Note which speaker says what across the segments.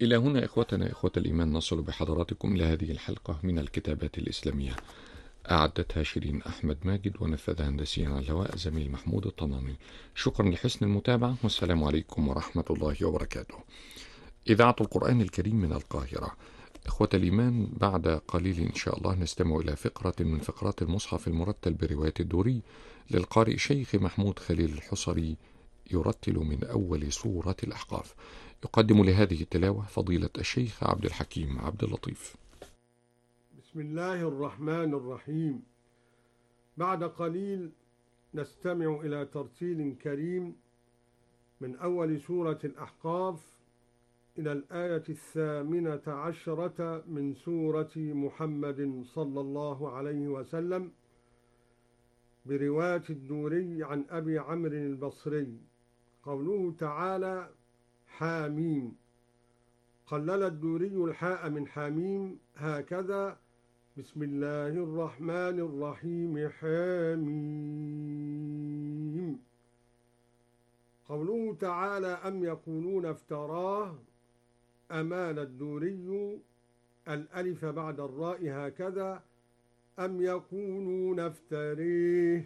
Speaker 1: إلى هنا إخوتنا إخوة الإيمان نصل بحضراتكم إلى هذه الحلقة من الكتابات الإسلامية، أعدتها شيرين أحمد ماجد ونفذها هندسيا على الهواء زميل محمود الطناني. شكرا لحسن المتابعة، والسلام عليكم ورحمة الله وبركاته. إذاعة القرآن الكريم من القاهرة. إخوة الإيمان، بعد قليل إن شاء الله نستمع إلى فقرة من فقرات المصحف المرتل برواية الدوري للقارئ شيخ محمود خليل الحصري، يرتل من أول سورة الأحقاف. يقدم لهذه التلاوة فضيلة الشيخ عبد الحكيم عبد اللطيف.
Speaker 2: بسم الله الرحمن الرحيم. بعد قليل نستمع إلى ترتيل كريم من أول سورة الأحقاف إلى الآية 18 من سورة محمد صلى الله عليه وسلم برواية الدوري عن أبي عمرو البصري. قوله تعالى: حاميم. قلل الدوري الحاء من حاميم هكذا: بسم الله الرحمن الرحيم حاميم. قوله تعالى: أم يقولون افتراه، أمال الدوري الألف بعد الراء هكذا: أم يقولون افتريه.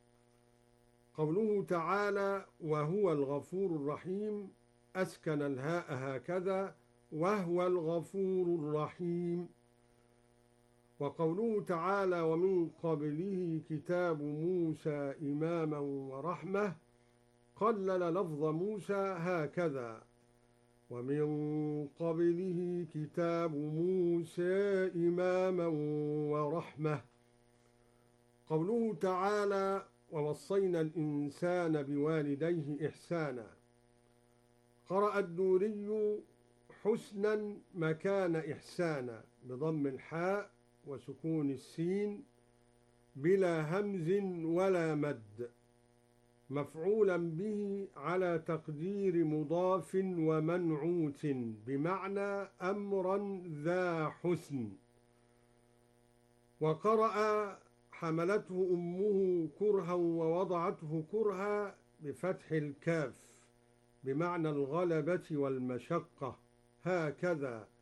Speaker 2: قوله تعالى: وهو الغفور الرحيم، أسكن الهاء هكذا: وهو الغفور الرحيم. وقوله تعالى: ومن قبله كتاب موسى إماما ورحمة، قلل لفظ موسى هكذا: ومن قبله كتاب موسى إماما ورحمة. قوله تعالى: ووصينا الإنسان بوالديه إحسانا. قرأ الدوري حسنا مكان إحسانا بضم الحاء وسكون السين بلا همز ولا مد، مفعولا به على تقدير مضاف ومنعوت بمعنى أمرا ذا حسن. وقرأ حملته أمه كرها ووضعته كرها بفتح الكاف بمعنى الغلبة والمشقة هكذا: